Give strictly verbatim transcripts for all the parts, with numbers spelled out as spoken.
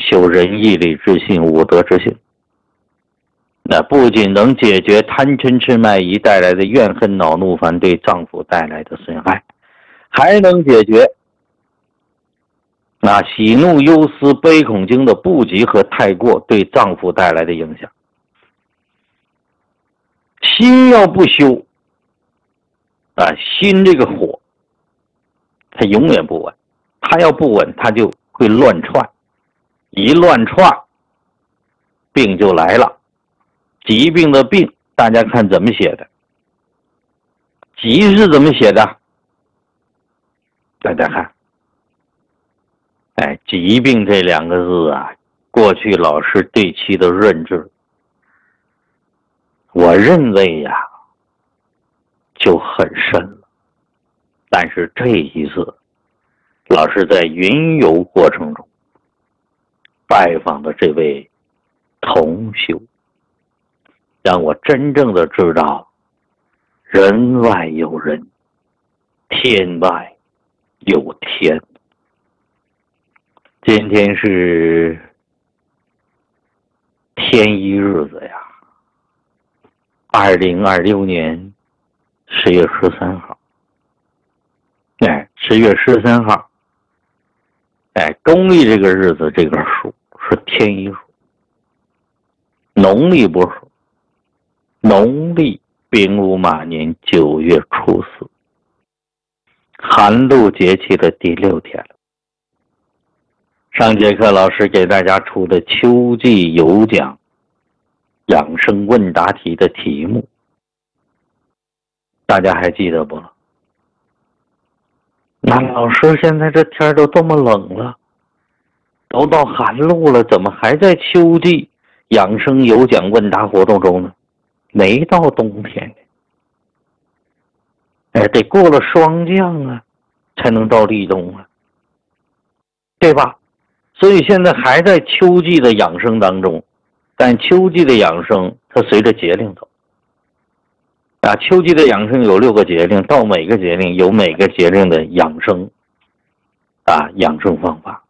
修仁义礼智信五德之性。那不仅能解决贪嗔痴慢疑带来的怨恨恼怒烦对脏腑带来的损害，还能解决那喜怒忧思悲恐惊的不及和太过对脏腑带来的影响。心要不修啊，心这个火它永远不稳，它要不稳它就会乱窜，一乱窜病就来了。疾病的病大家看怎么写的？疾是怎么写的？大家看，哎，疾病这两个字啊，过去老师对其的认知，我认为呀就很深了。但是这一次老师在云游过程中拜访的这位同修，让我真正的知道人外有人，天外有天。今天是天一日子呀，二零二六年十月十三号。哎，十月十三号，哎，公历这个日子这个数是天一数，农历不数。农历丙午马年九月初四，寒露节气的第六天了。上节课老师给大家出的秋季有奖养生问答题的题目，大家还记得不？那老师现在这天都这么冷了，都到寒露了，怎么还在秋季养生有奖问答活动中呢？没到冬天呢，哎，得过了霜降啊，才能到立冬啊，对吧？所以现在还在秋季的养生当中，但秋季的养生它随着节令走啊。秋季的养生有六个节令，到每个节令有每个节令的养生啊养生方法。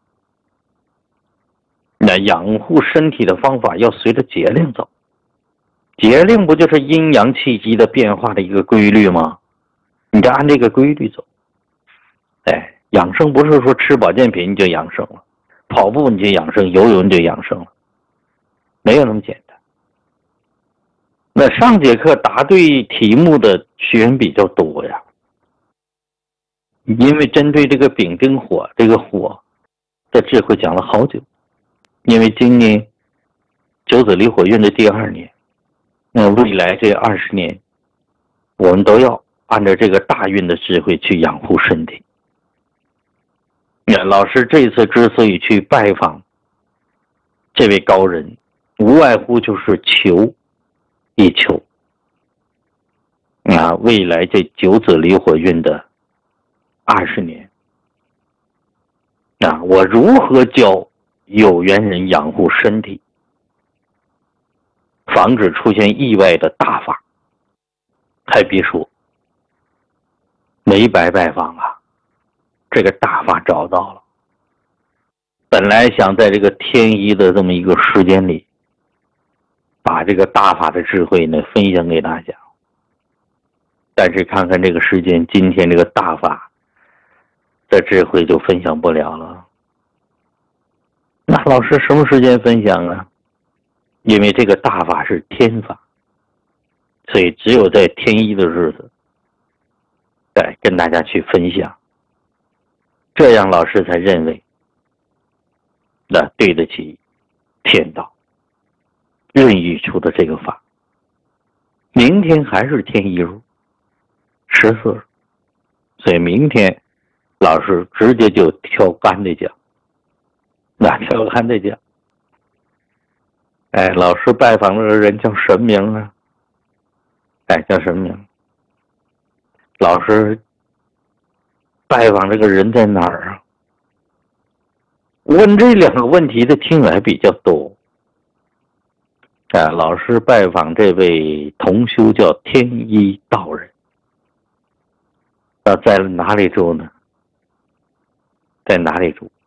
那养护身体的方法要随着节令走。节令不就是阴阳气机的变化的一个规律吗？你就按这个规律走。哎，养生不是说吃保健品你就养生了，跑步你就养生，游泳你就养生了，没有那么简单。那上节课答对题目的学员比较多呀，因为针对这个丙丁火这个火的智慧讲了好久，因为今年九子离火运的第二年，那未来这二十年，我们都要按照这个大运的智慧去养护身体。那老师这次之所以去拜访这位高人，无外乎就是求一求啊，未来这九子离火运的二十年啊，我如何教有缘人养护身体，防止出现意外的大法。还别说，没白拜访啊，这个大法找到了。本来想在这个天一的这么一个时间里，把这个大法的智慧呢分享给大家，但是看看这个时间，今天这个大法的智慧就分享不了了。那老师什么时间分享啊？因为这个大法是天法，所以只有在天一的日子再跟大家去分享，这样老师才认为那对得起天道孕育出的这个法。明天还是天一日十四日，所以明天老师直接就挑干的讲。那挑干的讲，哎，老师拜访的人叫什么名啊？哎，叫什么名？老师拜访这个人在哪儿啊？问这两个问题的听来比较多。哎，老师拜访这位同修叫天一道人，啊，在哪里住呢？在哪里住？